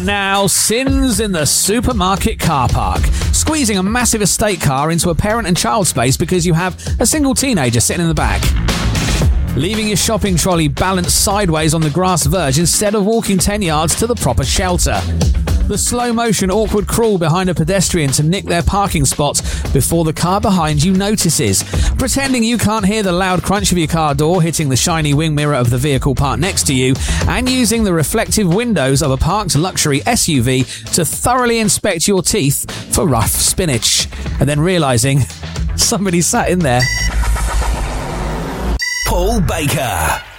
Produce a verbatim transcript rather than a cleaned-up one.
And now, sins in the supermarket car park. Squeezing a massive estate car into a parent and child space because you have a single teenager sitting in the back. Leaving your shopping trolley balanced sideways on the grass verge instead of walking ten yards to the proper shelter. The slow-motion awkward crawl behind a pedestrian to nick their parking spots before the car behind you notices. Pretending you can't hear the loud crunch of your car door hitting the shiny wing mirror of the vehicle parked next to you, and using the reflective windows of a parked luxury S U V to thoroughly inspect your teeth for rough spinach. And then realising somebody sat in there. Paul Baker.